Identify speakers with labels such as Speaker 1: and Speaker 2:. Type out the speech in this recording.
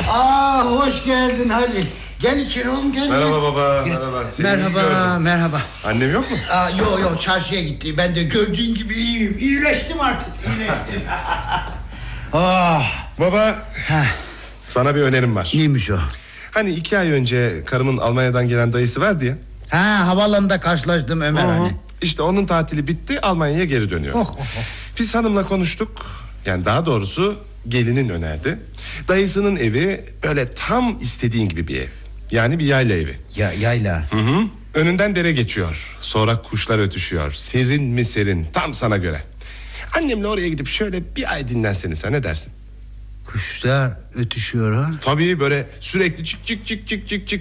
Speaker 1: Hoş geldin Halil. Gel içeri oğlum, gel.
Speaker 2: Merhaba baba, merhaba.
Speaker 1: Merhaba.
Speaker 2: Annem yok mu?
Speaker 1: Yok, çarşıya gitti. Ben de gördüğün gibi iyiyim. İyileştim artık, iyileştim.
Speaker 2: Baba, sana bir önerim var.
Speaker 1: Neymiş o?
Speaker 2: Hani 2 ay önce karımın Almanya'dan gelen dayısı vardı ya.
Speaker 1: Havaalanında karşılaştım Ömer hani.
Speaker 2: İşte onun tatili bitti, Almanya'ya geri dönüyor. Biz hanımla konuştuk. Yani daha doğrusu gelinin önerdi. Dayısının evi böyle tam istediğin gibi bir ev. Yani bir yayla evi.
Speaker 1: Yayla.
Speaker 2: Önünden dere geçiyor. Sonra kuşlar ötüşüyor. Serin mi serin, tam sana göre. Annemle oraya gidip şöyle bir ay dinlenseniz, ne dersin?
Speaker 1: Kuşlar ötüşüyor ha.
Speaker 2: Tabii, böyle sürekli çık çık çık çık çık çık